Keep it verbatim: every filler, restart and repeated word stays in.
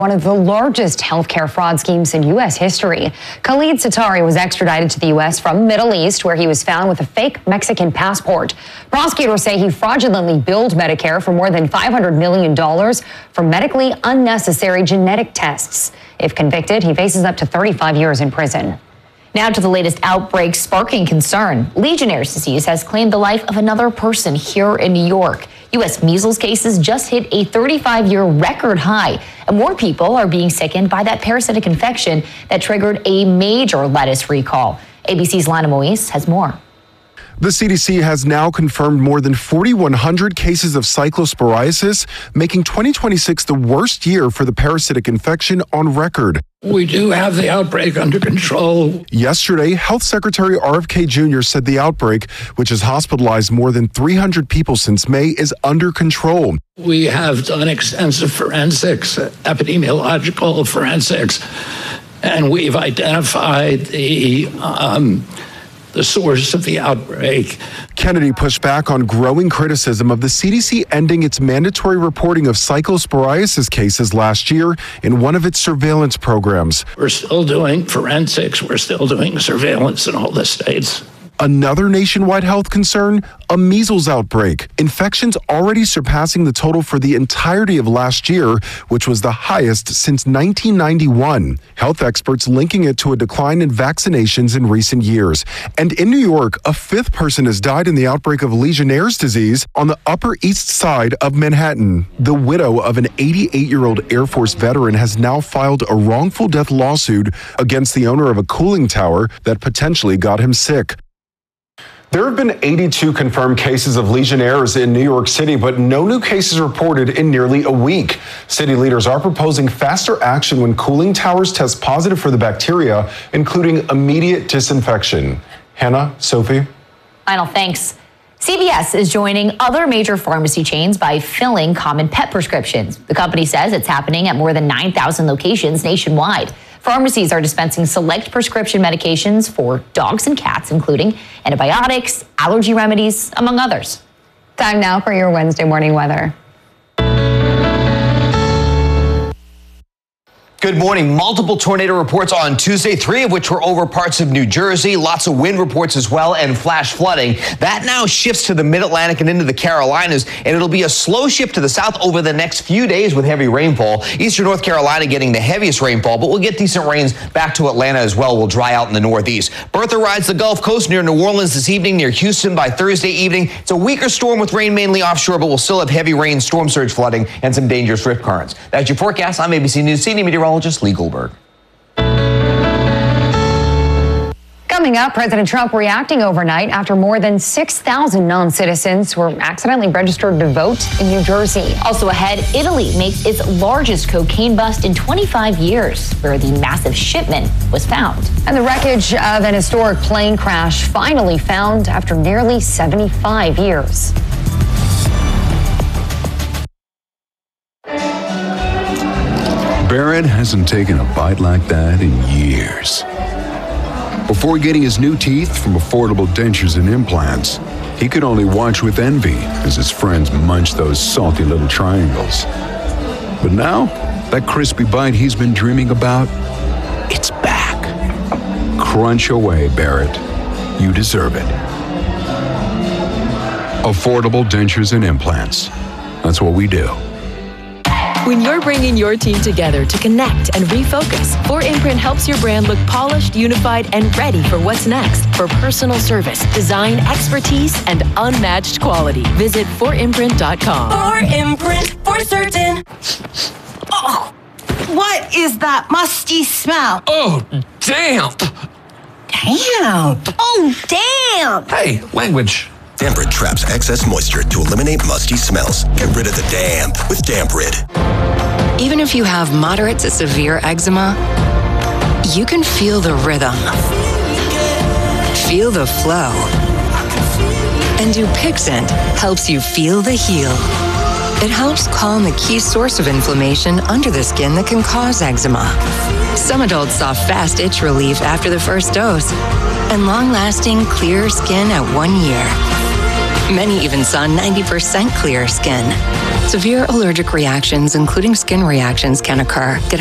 One of the largest healthcare fraud schemes in U S history. Khalid Satari was extradited to the U S from Middle East, where he was found with a fake Mexican passport. Prosecutors say he fraudulently billed Medicare for more than five hundred million dollars for medically unnecessary genetic tests. If convicted, he faces up to thirty-five years in prison. Now to the latest outbreak sparking concern. Legionnaire's disease has claimed the life of another person here in New York. U S measles cases just hit a thirty-five-year record high, and more people are being sickened by that parasitic infection that triggered a major lettuce recall. A B C's Lana Moise has more. The C D C has now confirmed more than forty-one hundred cases of cyclosporiasis, making twenty twenty-six the worst year for the parasitic infection on record. We do have the outbreak under control. Yesterday, Health Secretary R F K Junior said the outbreak, which has hospitalized more than three hundred people since May, is under control. We have done extensive forensics, epidemiological forensics, and we've identified the um, the source of the outbreak. Kennedy pushed back on growing criticism of the C D C ending its mandatory reporting of cyclosporiasis cases last year in one of its surveillance programs. We're still doing forensics. We're still doing surveillance in all the states. Another nationwide health concern, a measles outbreak. Infections already surpassing the total for the entirety of last year, which was the highest since nineteen ninety-one. Health experts linking it to a decline in vaccinations in recent years. And in New York, a fifth person has died in the outbreak of Legionnaire's disease on the Upper East Side of Manhattan. The widow of an eighty-eight-year-old Air Force veteran has now filed a wrongful death lawsuit against the owner of a cooling tower that potentially got him sick. There have been eighty-two confirmed cases of Legionnaires in New York City, but no new cases reported in nearly a week. City leaders are proposing faster action when cooling towers test positive for the bacteria, including immediate disinfection. Hannah, Sophie? Final thanks. C V S is joining other major pharmacy chains by filling common pet prescriptions. The company says it's happening at more than nine thousand locations nationwide. Pharmacies are dispensing select prescription medications for dogs and cats, including antibiotics, allergy remedies, among others. Time now for your Wednesday morning weather. Good morning. Multiple tornado reports on Tuesday, three of which were over parts of New Jersey. Lots of wind reports as well and flash flooding. That now shifts to the mid-Atlantic and into the Carolinas, and it'll be a slow shift to the south over the next few days with heavy rainfall. Eastern North Carolina getting the heaviest rainfall, but we'll get decent rains back to Atlanta as well. Will dry out in the northeast. Bertha rides the Gulf Coast near New Orleans this evening, near Houston by Thursday evening. It's a weaker storm with rain mainly offshore, but we'll still have heavy rain, storm surge flooding, and some dangerous rift currents. That's your forecast. I'm A B C News senior meteorologist Lee Goldberg. Coming up, President Trump reacting overnight after more than six thousand non-citizens were accidentally registered to vote in New Jersey. Also ahead, Italy makes its largest cocaine bust in twenty-five years, where the massive shipment was found. And the wreckage of an historic plane crash finally found after nearly seventy-five years. Barrett hasn't taken a bite like that in years. Before getting his new teeth from Affordable Dentures and Implants, he could only watch with envy as his friends munched those salty little triangles. But now, that crispy bite he's been dreaming about, it's back. Crunch away, Barrett. You deserve it. Affordable Dentures and Implants. That's what we do. When you're bringing your team together to connect and refocus, four imprint helps your brand look polished, unified, and ready for what's next. For personal service, design, expertise, and unmatched quality, visit four imprint dot com. four imprint for certain. Oh, what is that musty smell? Oh, damp. Damn. Oh, damn. Hey, language. Damprid traps excess moisture to eliminate musty smells. Get rid of the damp with Damprid. Even if you have moderate to severe eczema, you can feel the rhythm, feel the flow. And Dupixent helps you feel the heal. It helps calm the key source of inflammation under the skin that can cause eczema. Some adults saw fast itch relief after the first dose and long-lasting clear skin at one year. Many even saw ninety percent clear skin. Severe allergic reactions, including skin reactions, can occur. Get